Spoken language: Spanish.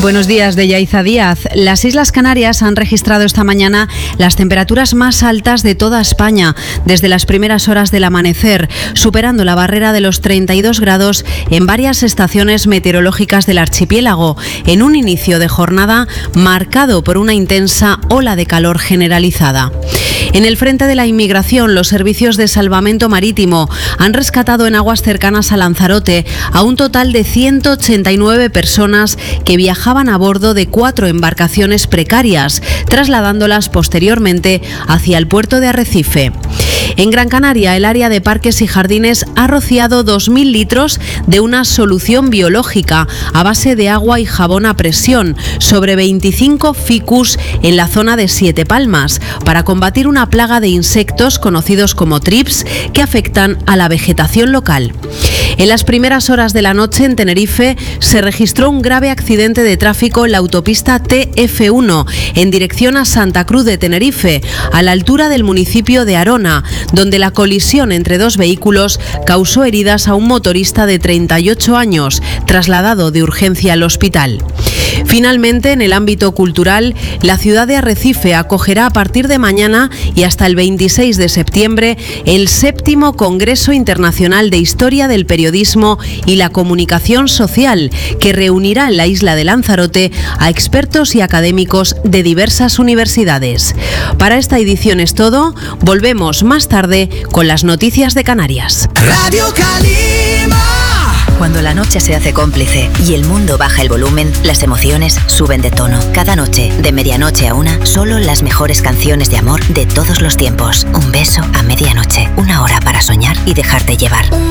Buenos días, de Yaiza Díaz. Las Islas Canarias han registrado esta mañana las temperaturas más altas de toda España desde las primeras horas del amanecer, superando la barrera de los 32 grados en varias estaciones meteorológicas del archipiélago, en un inicio de jornada marcado por una intensa ola de calor generalizada. En el frente de la inmigración, los servicios de salvamento marítimo han rescatado en aguas cercanas a Lanzarote a un total de 189 personas que viajaban a bordo de 4 embarcaciones precarias, trasladándolas posteriormente hacia el puerto de Arrecife. En Gran Canaria, el área de parques y jardines ha rociado 2.000 litros de una solución biológica a base de agua y jabón a presión sobre 25 ficus en la zona de Siete Palmas para combatir una plaga de insectos conocidos como trips que afectan a la vegetación local. En las primeras horas de la noche en Tenerife se registró un grave accidente de tráfico en la autopista TF1 en dirección a Santa Cruz de Tenerife, a la altura del municipio de Arona, donde la colisión entre dos vehículos causó heridas a un motorista de 38 años, trasladado de urgencia al hospital. Finalmente, en el ámbito cultural, la ciudad de Arrecife acogerá a partir de mañana y hasta el 26 de septiembre el 7º Congreso Internacional de Historia del Periodismo y la Comunicación Social, que reunirá en la isla de Lanzarote a expertos y académicos de diversas universidades. Para esta edición es todo. Volvemos más tarde con las noticias de Canarias. Radio Calima. Cuando la noche se hace cómplice y el mundo baja el volumen, las emociones suben de tono. Cada noche, de medianoche a 1, solo las mejores canciones de amor de todos los tiempos. Un beso a medianoche, una hora para soñar y dejarte llevar.